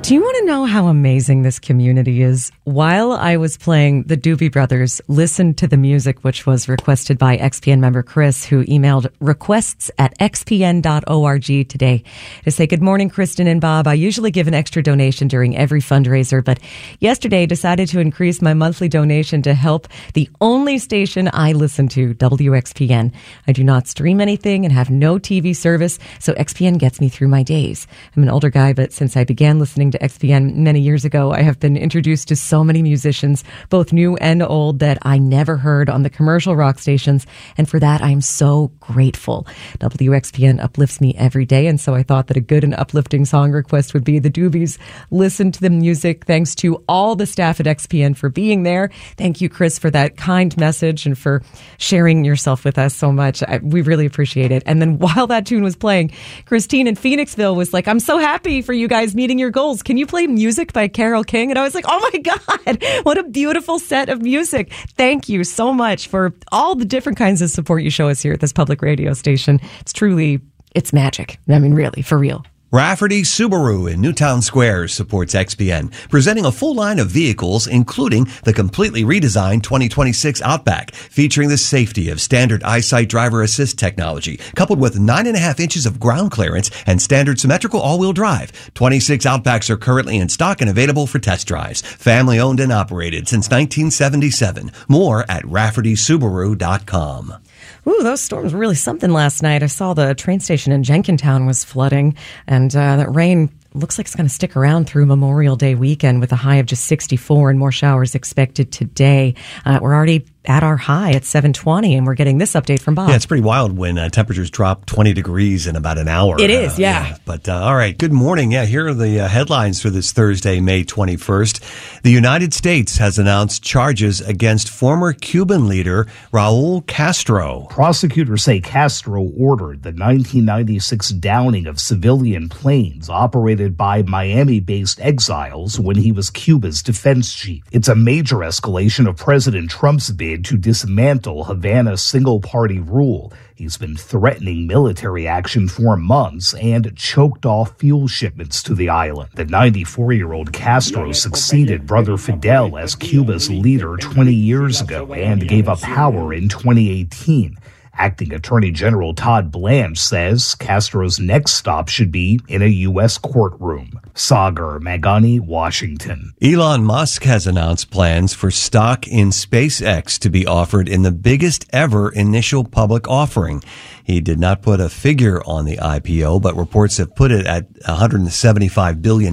Do you want to know how amazing this community is? While I was playing, the Doobie Brothers listened to the music, which was requested by XPN member Chris, who emailed requests@xpn.org today to say, "Good morning, Kristen and Bob. I usually give an extra donation during every fundraiser, but yesterday decided to increase my monthly donation to help the only station I listen to, WXPN. I do not stream anything and have no TV service, so XPN gets me through my days. I'm an older guy, but since I began listening to XPN many years ago, I have been introduced to so many musicians, both new and old, that I never heard on the commercial rock stations, and for that I am so grateful. WXPN uplifts me every day, and so I thought that a good and uplifting song request would be the Doobies. Listen to the music. Thanks to all the staff at XPN for being there. Thank you, Chris, for that kind message and for sharing yourself with us so much. We really appreciate it." And then while that tune was playing, Christine in Phoenixville was like, "I'm so happy for you guys meeting your goals. Can you play music by Carole King?" And I was like, oh my God, what a beautiful set of music. Thank you so much for all the different kinds of support you show us here at this public radio station. It's magic. I mean, really, for real. Rafferty Subaru in Newtown Square supports XPN, presenting a full line of vehicles, including the completely redesigned 2026 Outback, featuring the safety of standard EyeSight driver assist technology, coupled with 9.5 inches of ground clearance and standard symmetrical all-wheel drive. 26 Outbacks are currently in stock and available for test drives. Family owned and operated since 1977. More at RaffertySubaru.com. Ooh, those storms were really something last night. I saw the train station in Jenkintown was flooding, and that rain looks like it's going to stick around through Memorial Day weekend with a high of just 64 and more showers expected today. We're already at our high at 720, and we're getting this update from Bob. Yeah, it's pretty wild when temperatures drop 20 degrees in about an hour. It is, yeah. But all right, good morning. Yeah, here are the headlines for this Thursday, May 21st. The United States has announced charges against former Cuban leader Raul Castro. Prosecutors say Castro ordered the 1996 downing of civilian planes operated by Miami-based exiles when he was Cuba's defense chief. It's a major escalation of President Trump's bid to dismantle Havana's single-party rule. He's been threatening military action for months and choked off fuel shipments to the island. The 94-year-old Castro succeeded brother Fidel as Cuba's leader 20 years ago and gave up power in 2018. Acting Attorney General Todd Blanche says Castro's next stop should be in a U.S. courtroom. Sagar Magani, Washington. Elon Musk has announced plans for stock in SpaceX to be offered in the biggest ever initial public offering. He did not put a figure on the IPO, but reports have put it at $175 billion.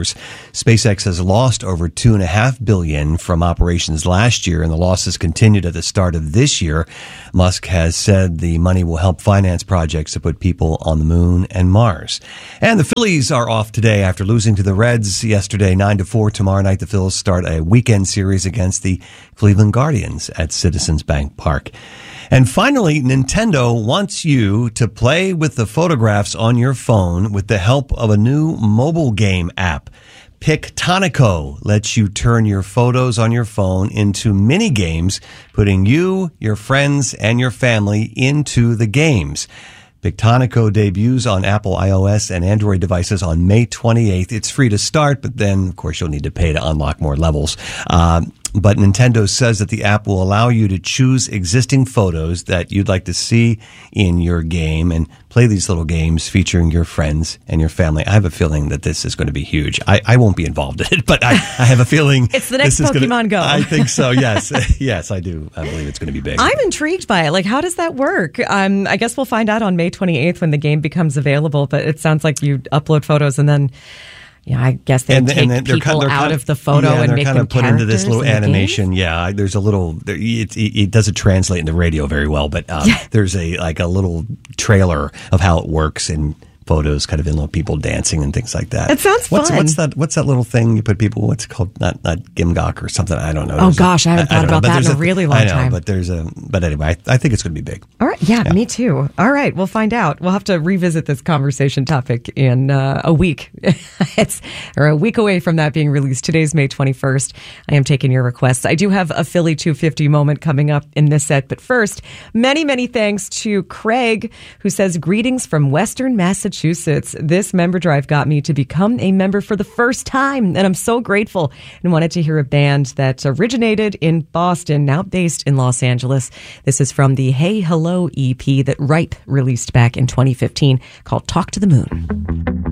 SpaceX has lost over $2.5 billion from operations last year, and the losses continued at the start of this year. Musk has said the money will help finance projects to put people on the moon and Mars. And the Phillies are off today after losing to the Reds yesterday 9-4. Tomorrow night, the Phils start a weekend series against the Cleveland Guardians at Citizens Bank Park. And finally, Nintendo wants you to play with the photographs on your phone with the help of a new mobile game app. Pictonico lets you turn your photos on your phone into mini games, putting you, your friends, and your family into the games. Pictonico debuts on Apple iOS and Android devices on May 28th. It's free to start, but then, of course, you'll need to pay to unlock more levels. But Nintendo says that the app will allow you to choose existing photos that you'd like to see in your game and play these little games featuring your friends and your family. I have a feeling that this is going to be huge. I won't be involved in it, but I have a feeling it's the next Pokemon Go. I think so, yes. Yes, I do. I believe it's going to be big. I'm intrigued by it. Like, how does that work? I guess we'll find out on May 28th when the game becomes available, but it sounds like you upload photos and then... Yeah, I guess they take people out of the photo and make them put into this little animation. Yeah, there's a little. It doesn't translate into radio very well, but there's a little trailer of how it works and photos, kind of in little people dancing and things like that. It sounds fun. What's that little thing you put people? What's it called? Not Gimgok or something. I don't know. Oh gosh, I haven't thought about that in a really long time. But but anyway, I think it's going to be big. All right, yeah, me too. All right, we'll find out. We'll have to revisit this conversation topic in a week. Or a week away from that being released. Today's May 21st. I am taking your requests. I do have a Philly 250 moment coming up in this set, but first, many, many thanks to Craig, who says greetings from Western Massachusetts. Massachusetts. This member drive got me to become a member for the first time, and I'm so grateful and wanted to hear a band that originated in Boston, now based in Los Angeles. This is from the Hey Hello EP that Ripe released back in 2015 called Talk to the Moon.